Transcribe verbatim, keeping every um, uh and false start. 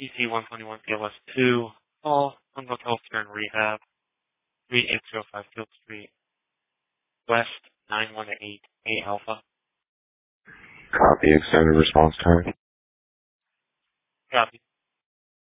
E C one twenty-one P L S two, call Sunbelt Healthcare and Rehab, three eight zero five Field Street, West nine one eight eight Alpha. Copy, extended response time. Copy.